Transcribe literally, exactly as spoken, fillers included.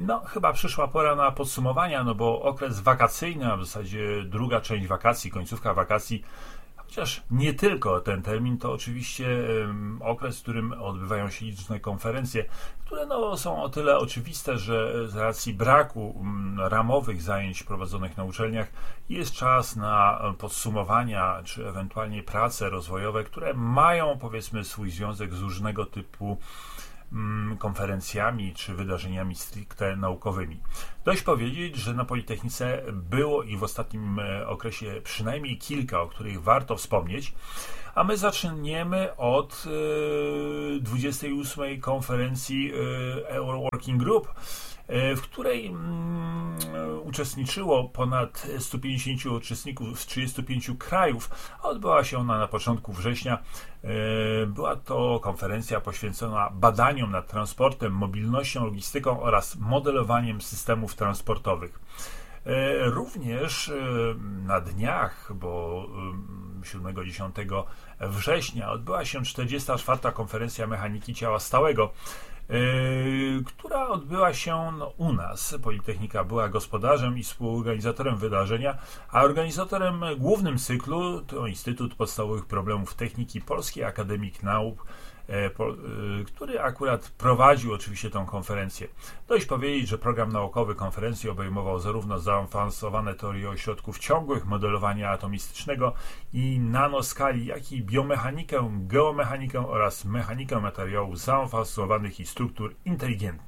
No, chyba przyszła pora na podsumowania, no bo okres wakacyjny, a w zasadzie druga część wakacji, końcówka wakacji, chociaż nie tylko ten termin, to oczywiście um, okres, w którym odbywają się liczne konferencje, które no, są o tyle oczywiste, że z racji braku um, ramowych zajęć prowadzonych na uczelniach jest czas na podsumowania, czy ewentualnie prace rozwojowe, które mają, powiedzmy, swój związek z różnego typu konferencjami czy wydarzeniami stricte naukowymi. Dość powiedzieć, że na Politechnice było i w ostatnim okresie przynajmniej kilka, o których warto wspomnieć, a my zaczniemy od dwudziestej ósmej konferencji Euro Working Group, w której uczestniczyło ponad stu pięćdziesięciu uczestników z trzydziestu pięciu krajów. Odbyła się ona na początku września. Była to konferencja poświęcona badaniom nad transportem, mobilnością, logistyką oraz modelowaniem systemów transportowych. Również na dniach, bo siódmego do dziesiątego września odbyła się czterdziesta czwarta konferencja mechaniki ciała stałego, Yy, która odbyła się no, u nas. Politechnika była gospodarzem i współorganizatorem wydarzenia, a organizatorem głównym cyklu to Instytut Podstawowych Problemów Techniki Polskiej Akademii Nauk, e, po, e, który akurat prowadził oczywiście tę konferencję. Dość powiedzieć, że program naukowy konferencji obejmował zarówno zaawansowane teorie ośrodków ciągłych, modelowania atomistycznego i nanoskali, jak i biomechanikę, geomechanikę oraz mechanikę materiałów zaawansowanych i struktur inteligentnych.